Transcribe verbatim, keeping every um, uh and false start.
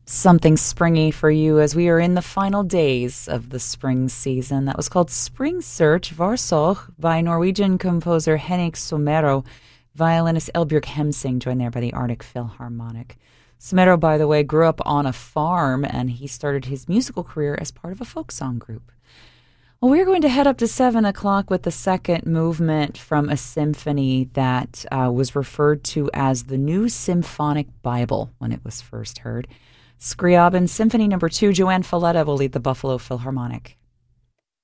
something springy for you as we are in the final days of the spring season. That was called Spring Search, Varsåg, by Norwegian composer Henrik Somero. Violinist Elbjørg Hemsing joined there by the Arctic Philharmonic. Somero, by the way, grew up on a farm, and he started his musical career as part of a folk song group. Well, we're going to head up to seven o'clock with the second movement from a symphony that uh, was referred to as the New Symphonic Bible when it was first heard. Scriabin Symphony Number Two. Joanne Falletta will lead the Buffalo Philharmonic.